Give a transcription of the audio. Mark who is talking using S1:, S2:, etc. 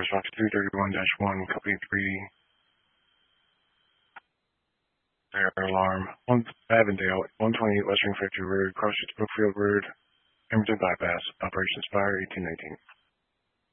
S1: Fox 331-1, Company 3, fire alarm, Avondale, 128 Western Factory Road, Crossroads Brookfield Road, Hamilton Bypass, Operations Fire 1819.